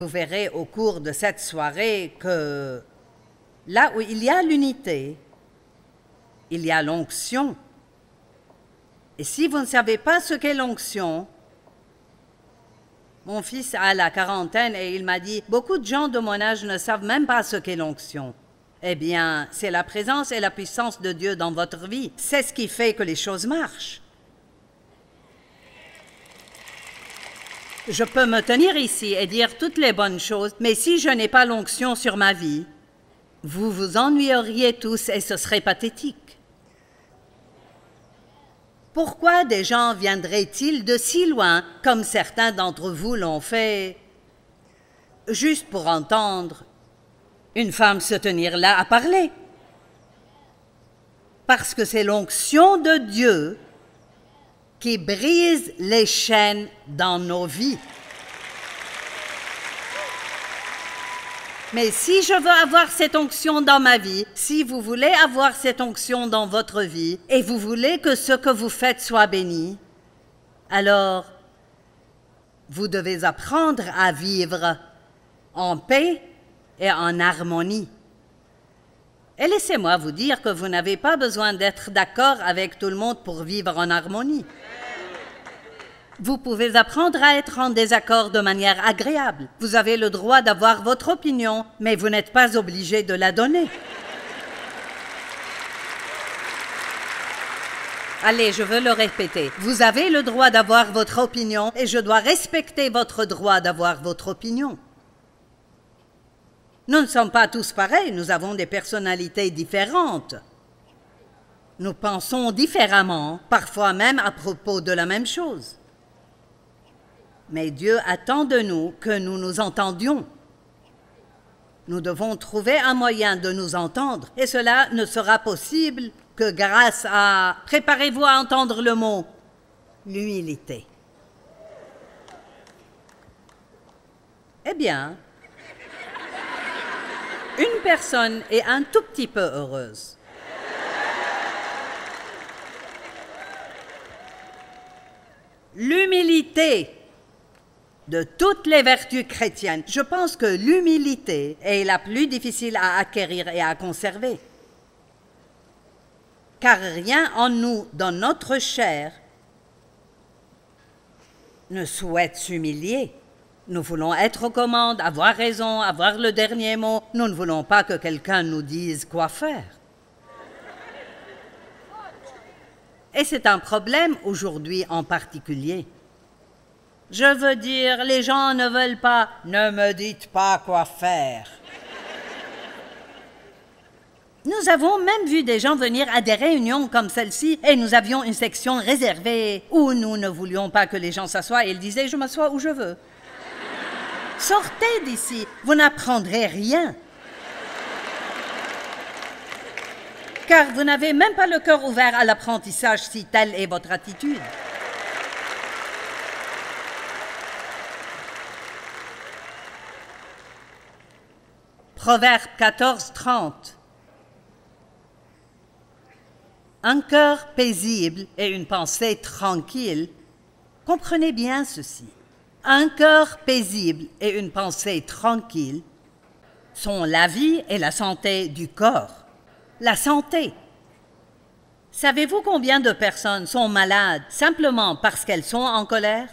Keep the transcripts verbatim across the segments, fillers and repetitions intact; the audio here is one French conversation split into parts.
Vous verrez au cours de cette soirée que là où il y a l'unité, il y a l'onction. Et si vous ne savez pas ce qu'est l'onction, mon fils a la quarantaine et il m'a dit « Beaucoup de gens de mon âge ne savent même pas ce qu'est l'onction. » Eh bien, c'est la présence et la puissance de Dieu dans votre vie. C'est ce qui fait que les choses marchent. Je peux me tenir ici et dire toutes les bonnes choses, mais si je n'ai pas l'onction sur ma vie, vous vous ennuyeriez tous et ce serait pathétique. Pourquoi des gens viendraient-ils de si loin, comme certains d'entre vous l'ont fait, juste pour entendre une femme se tenir là à parler? Parce que c'est l'onction de Dieu qui brise les chaînes dans nos vies. Mais si je veux avoir cette onction dans ma vie, si vous voulez avoir cette onction dans votre vie, et vous voulez que ce que vous faites soit béni, alors vous devez apprendre à vivre en paix et en harmonie. Et laissez-moi vous dire que vous n'avez pas besoin d'être d'accord avec tout le monde pour vivre en harmonie. Vous pouvez apprendre à être en désaccord de manière agréable. Vous avez le droit d'avoir votre opinion, mais vous n'êtes pas obligé de la donner. Allez, je veux le répéter. Vous avez le droit d'avoir votre opinion et je dois respecter votre droit d'avoir votre opinion. Nous ne sommes pas tous pareils, nous avons des personnalités différentes. Nous pensons différemment, parfois même à propos de la même chose. Mais Dieu attend de nous que nous nous entendions. Nous devons trouver un moyen de nous entendre, et cela ne sera possible que grâce à, préparez-vous à entendre le mot, l'humilité. Eh bien, une personne est un tout petit peu heureuse. L'humilité de toutes les vertus chrétiennes. Je pense que l'humilité est la plus difficile à acquérir et à conserver. Car rien en nous, dans notre chair, ne souhaite s'humilier. Nous voulons être aux commandes, avoir raison, avoir le dernier mot. Nous ne voulons pas que quelqu'un nous dise quoi faire. Et c'est un problème aujourd'hui en particulier. Je veux dire, les gens ne veulent pas « ne me dites pas quoi faire ». Nous avons même vu des gens venir à des réunions comme celle-ci et nous avions une section réservée où nous ne voulions pas que les gens s'assoient et ils disaient « je m'assois où je veux ». Sortez d'ici, vous n'apprendrez rien. Car vous n'avez même pas le cœur ouvert à l'apprentissage si telle est votre attitude. Proverbe quatorze, trente. Un cœur paisible et une pensée tranquille, comprenez bien ceci. Un cœur paisible et une pensée tranquille sont la vie et la santé du corps. La santé. Savez-vous combien de personnes sont malades simplement parce qu'elles sont en colère?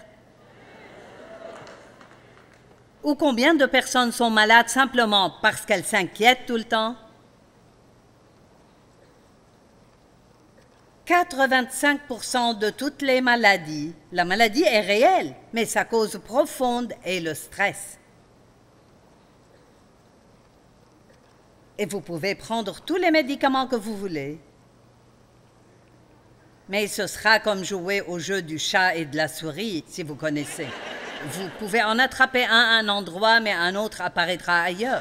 Ou combien de personnes sont malades simplement parce qu'elles s'inquiètent tout le temps? quatre-vingt-cinq pour cent de toutes les maladies, la maladie est réelle, mais sa cause profonde est le stress. Et vous pouvez prendre tous les médicaments que vous voulez, mais ce sera comme jouer au jeu du chat et de la souris, si vous connaissez. Vous pouvez en attraper un à un endroit, mais un autre apparaîtra ailleurs.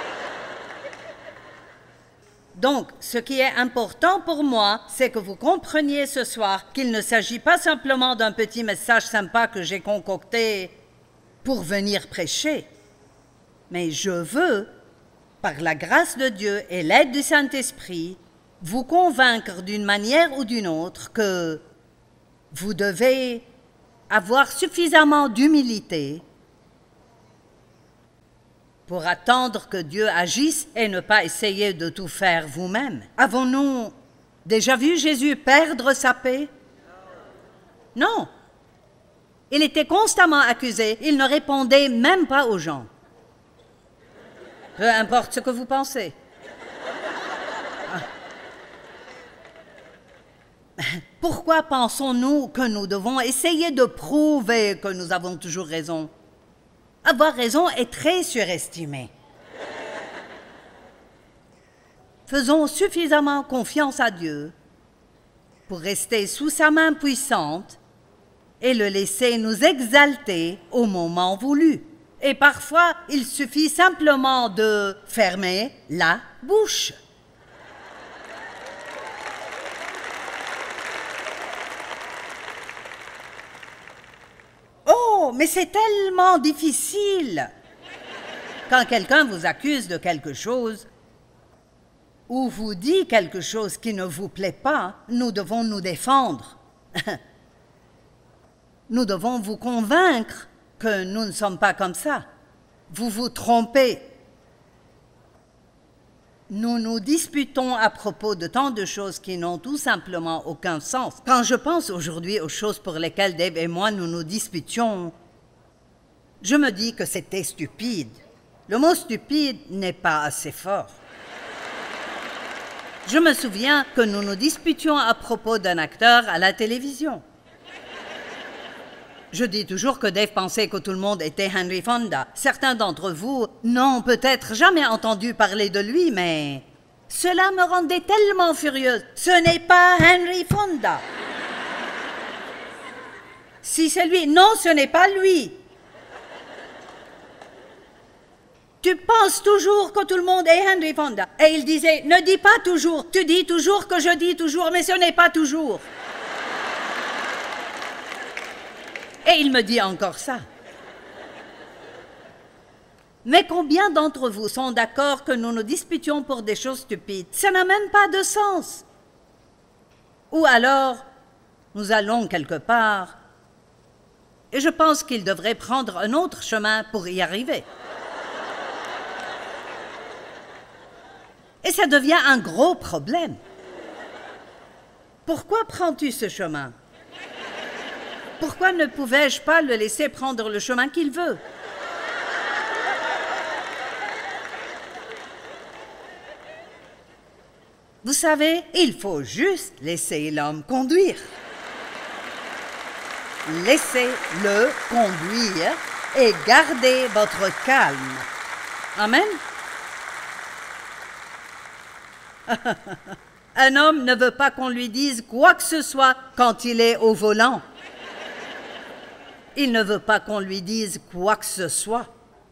Donc, ce qui est important pour moi, c'est que vous compreniez ce soir qu'il ne s'agit pas simplement d'un petit message sympa que j'ai concocté pour venir prêcher, mais je veux, par la grâce de Dieu et l'aide du Saint-Esprit, vous convaincre d'une manière ou d'une autre que vous devez avoir suffisamment d'humilité pour attendre que Dieu agisse et ne pas essayer de tout faire vous-même. Avons-nous déjà vu Jésus perdre sa paix? Non. Il était constamment accusé, il ne répondait même pas aux gens. Peu importe ce que vous pensez. Pourquoi pensons-nous que nous devons essayer de prouver que nous avons toujours raison? Avoir raison est très surestimé. Faisons suffisamment confiance à Dieu pour rester sous sa main puissante et le laisser nous exalter au moment voulu. Et parfois, il suffit simplement de fermer la bouche. Oh, mais c'est tellement difficile! Quand quelqu'un vous accuse de quelque chose ou vous dit quelque chose qui ne vous plaît pas, nous devons nous défendre. Nous devons vous convaincre que nous ne sommes pas comme ça. Vous vous trompez. Nous nous disputons à propos de tant de choses qui n'ont tout simplement aucun sens. Quand je pense aujourd'hui aux choses pour lesquelles Dave et moi nous nous disputions, je me dis que c'était stupide. Le mot stupide n'est pas assez fort. Je me souviens que nous nous disputions à propos d'un acteur à la télévision. Je dis toujours que Dave pensait que tout le monde était Henry Fonda. Certains d'entre vous n'ont peut-être jamais entendu parler de lui, mais cela me rendait tellement furieuse. Ce n'est pas Henry Fonda. Si c'est lui, non, ce n'est pas lui. Tu penses toujours que tout le monde est Henry Fonda. Et il disait, ne dis pas toujours, tu dis toujours que je dis toujours, mais ce n'est pas toujours. Et il me dit encore ça. Mais combien d'entre vous sont d'accord que nous nous disputions pour des choses stupides? Ça n'a même pas de sens. Ou alors, nous allons quelque part, et je pense qu'il devrait prendre un autre chemin pour y arriver. Et ça devient un gros problème. Pourquoi prends-tu ce chemin? Pourquoi ne pouvais-je pas le laisser prendre le chemin qu'il veut? Vous savez, il faut juste laisser l'homme conduire. Laissez-le conduire et gardez votre calme. Amen. Un homme ne veut pas qu'on lui dise quoi que ce soit quand il est au volant. Il ne veut pas qu'on lui dise quoi que ce soit.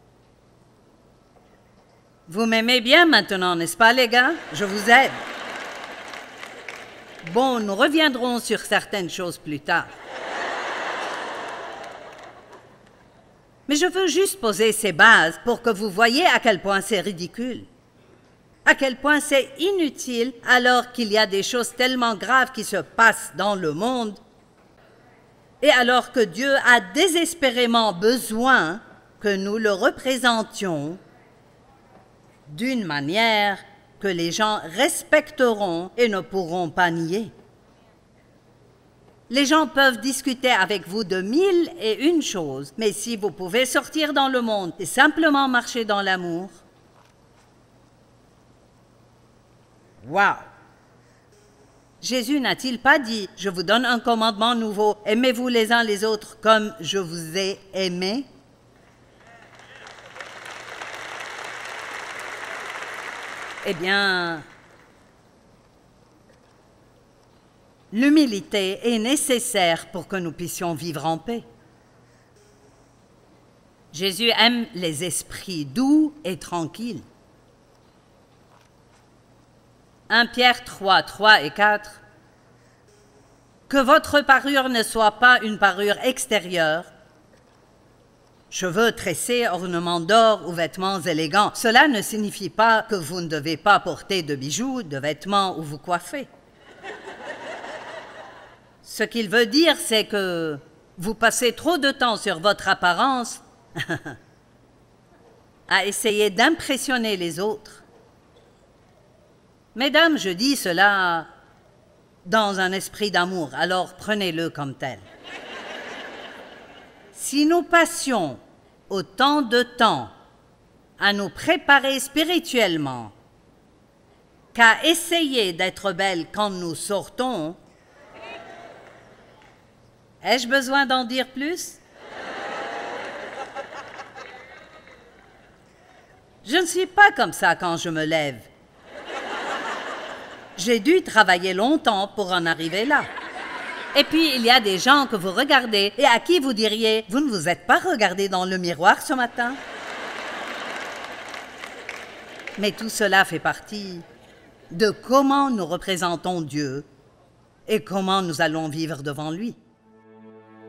Vous m'aimez bien maintenant, n'est-ce pas, les gars? Je vous aide. Bon, nous reviendrons sur certaines choses plus tard. Mais je veux juste poser ces bases pour que vous voyez à quel point c'est ridicule. À quel point c'est inutile alors qu'il y a des choses tellement graves qui se passent dans le monde. Et alors que Dieu a désespérément besoin que nous le représentions d'une manière que les gens respecteront et ne pourront pas nier. Les gens peuvent discuter avec vous de mille et une choses, mais si vous pouvez sortir dans le monde et simplement marcher dans l'amour, waouh! Jésus n'a-t-il pas dit « Je vous donne un commandement nouveau, aimez-vous les uns les autres comme je vous ai aimé » Eh bien, l'humilité est nécessaire pour que nous puissions vivre en paix. Jésus aime les esprits doux et tranquilles. un Pierre trois, trois et quatre. Que votre parure ne soit pas une parure extérieure, cheveux tressés, ornements d'or ou vêtements élégants. Cela ne signifie pas que vous ne devez pas porter de bijoux, de vêtements ou vous coiffer. Ce qu'il veut dire, c'est que vous passez trop de temps sur votre apparence à essayer d'impressionner les autres. Mesdames, je dis cela dans un esprit d'amour, alors prenez-le comme tel. Si nous passions autant de temps à nous préparer spirituellement qu'à essayer d'être belles quand nous sortons, ai-je besoin d'en dire plus? Je ne suis pas comme ça quand je me lève. J'ai dû travailler longtemps pour en arriver là. Et puis, il y a des gens que vous regardez et à qui vous diriez « Vous ne vous êtes pas regardé dans le miroir ce matin ?» Mais tout cela fait partie de comment nous représentons Dieu et comment nous allons vivre devant lui.